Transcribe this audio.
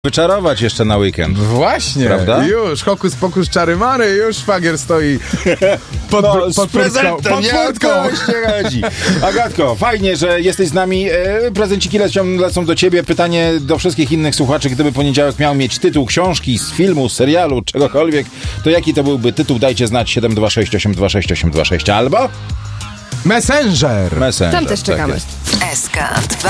Wyczarować jeszcze na weekend. Właśnie, prawda? Już, hokus pokus czary mary, już szwagier stoi pod prezentem, furtką. Chodzi. Agatko, fajnie, że jesteś z nami. Prezenciki lecą do ciebie. Pytanie do wszystkich innych słuchaczy. Gdyby poniedziałek miał mieć tytuł książki, z filmu, z serialu, czegokolwiek, to jaki to byłby tytuł? Dajcie znać 726 826 826 albo... Messenger. Tam też czekamy. Tak jest. SK2